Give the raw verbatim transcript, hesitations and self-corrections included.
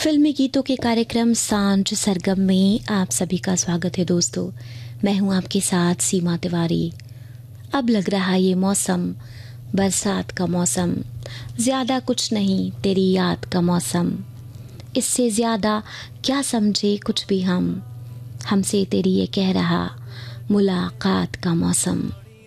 फिल्मी गीतों के कार्यक्रम सांझ सरगम में आप सभी का स्वागत है दोस्तों। मैं हूं आपके साथ सीमा तिवारी। अब लग रहा ये मौसम बरसात का मौसम, ज़्यादा कुछ नहीं तेरी याद का मौसम। इससे ज़्यादा क्या समझे कुछ भी हम, हमसे तेरी ये कह रहा मुलाकात का मौसम।